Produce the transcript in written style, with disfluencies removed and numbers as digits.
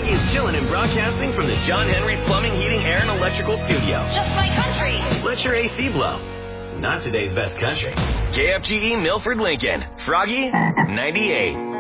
Froggy is chilling and broadcasting from the John Henry's Plumbing, Heating, Air, and Electrical Studio. Just my country. Let your AC blow. Not today's best country. KFGE Milford Lincoln. Froggy, 98.